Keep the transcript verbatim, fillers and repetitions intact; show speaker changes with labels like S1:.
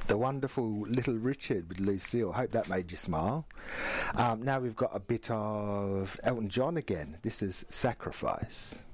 S1: The wonderful Little Richard with Lucille. Hope that made you smile. Um, now we've got a bit of Elton John again. This is Sacrifice.